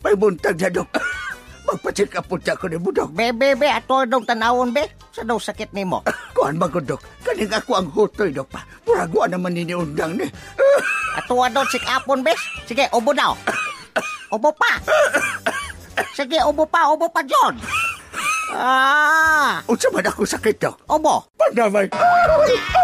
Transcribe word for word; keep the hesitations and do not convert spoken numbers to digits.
may buntag na, Dok. Magpacheck up po siya ko ni mo, Dok. Be, be, be, ato dong tanawon, be. Sa daw sakit ni mo. Kuhan ba ko, Dok? Kaning ako ang hutoy, Dok pa. Muragwa naman niniundang ni. Ato daw sik apon, be. Sige, ubo daw. Ubo pa. Sige, ubo pa, ubo pa, John. Ah! Unsa man ako sakit, Dok? Ubo. Pandamay.